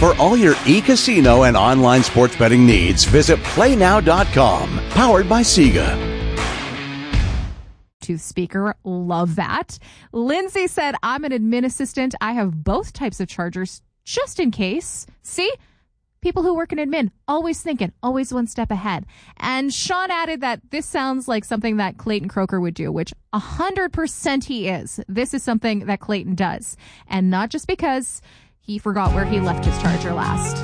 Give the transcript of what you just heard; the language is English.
For all your e-casino and online sports betting needs, visit PlayNow.com. Powered by Sega. To speaker, love that. Lindsay said, I'm an admin assistant. I have both types of chargers just in case. See? People who work in admin, always thinking, always one step ahead. And Sean added that this sounds like something that Clayton Croker would do, which 100% he is. This is something that Clayton does. And not just because he forgot where he left his charger last.